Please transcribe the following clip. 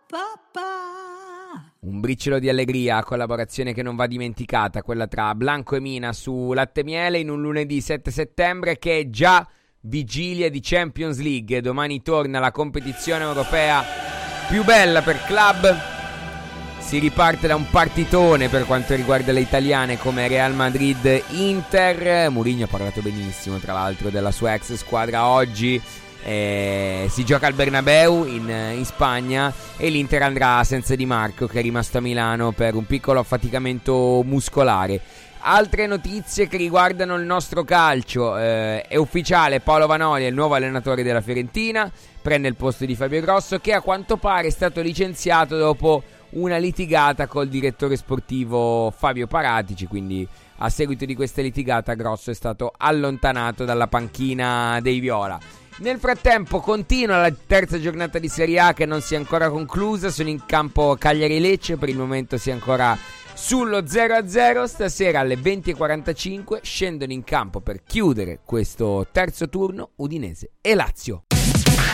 Un briciolo di allegria, collaborazione che non va dimenticata, quella tra Blanco e Mina su Latte Miele in un lunedì 7 settembre che è già vigilia di Champions League. Domani torna la competizione europea più bella per club. Si riparte da un partitone per quanto riguarda le italiane come Real Madrid-Inter. Mourinho ha parlato benissimo tra l'altro della sua ex squadra oggi. Si gioca al Bernabeu in Spagna e l'Inter andrà senza Di Marco che è rimasto a Milano per un piccolo affaticamento muscolare. Altre notizie che riguardano il nostro calcio, è ufficiale, Paolo Vanoli è il nuovo allenatore della Fiorentina, prende il posto di Fabio Grosso che a quanto pare è stato licenziato dopo una litigata col direttore sportivo Fabio Paratici, quindi a seguito di questa litigata Grosso è stato allontanato dalla panchina dei Viola. Nel frattempo continua la terza giornata di Serie A che non si è ancora conclusa, sono in campo Cagliari-Lecce, per il momento si è ancora sullo 0-0, stasera alle 20:45 scendono in campo per chiudere questo terzo turno Udinese e Lazio.